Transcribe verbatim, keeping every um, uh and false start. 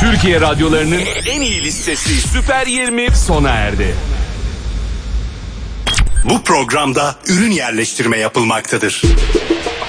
Türkiye radyolarının en iyi listesi Süper yirmi sona erdi. Bu programda ürün yerleştirme yapılmaktadır.